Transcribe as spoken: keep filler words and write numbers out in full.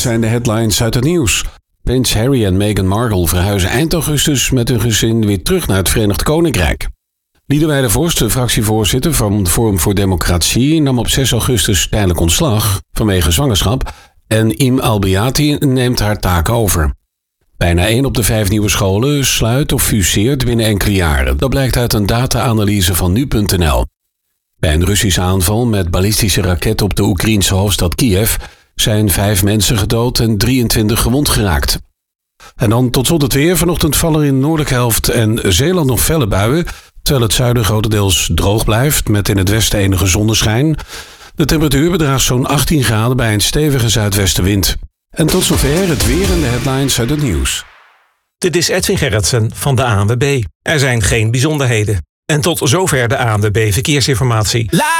zijn de headlines uit het nieuws. Prins Harry en Meghan Markle verhuizen eind augustus met hun gezin weer terug naar het Verenigd Koninkrijk. Liederwijde Vorst, de fractievoorzitter van Forum voor Democratie, nam op zes augustus tijdelijk ontslag vanwege zwangerschap en Im Albiati neemt haar taak over. Bijna één op de vijf nieuwe scholen sluit of fuseert binnen enkele jaren. Dat blijkt uit een data-analyse van nu punt n l. Bij een Russische aanval met ballistische raketten op de Oekraïense hoofdstad Kiev zijn vijf mensen gedood en drieëntwintig gewond geraakt. En dan tot slot het weer. Vanochtend vallen er in de noordelijke helft en Zeeland nog felle buien, terwijl het zuiden grotendeels droog blijft met in het westen enige zonneschijn. De temperatuur bedraagt zo'n achttien graden bij een stevige zuidwestenwind. En tot zover het weer en de headlines uit het nieuws. Dit is Edwin Gerritsen van de A N W B. Er zijn geen bijzonderheden. En tot zover de A N W B Verkeersinformatie.